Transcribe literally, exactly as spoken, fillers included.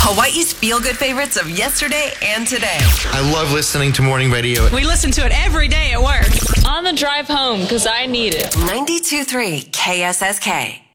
Hawaii's feel-good favorites of yesterday and today. I love listening to morning radio. We listen to it every day at work. On the drive home, because I need it. ninety-two point three K S S K.